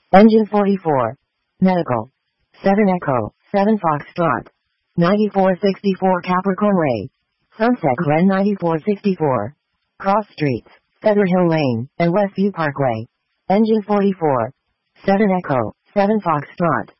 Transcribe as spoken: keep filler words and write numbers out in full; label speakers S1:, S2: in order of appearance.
S1: Engine forty-four. Medical. seven Echo, seven Foxtrot. ninety-four sixty-four Capricorn Way. Sunset Glen ninety-four sixty-four. Cross Streets, Feather Hill Lane, and Westview Parkway. Engine forty-four. seven Echo, seven Foxtrot.